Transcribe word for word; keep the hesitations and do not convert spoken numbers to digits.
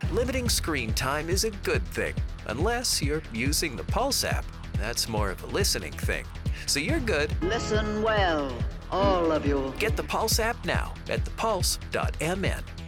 Limiting screen time is a good thing, unless you're using the Pulse app. That's more of a listening thing. So you're good. Listen well, all of you. Get the Pulse app now at the pulse dot m n.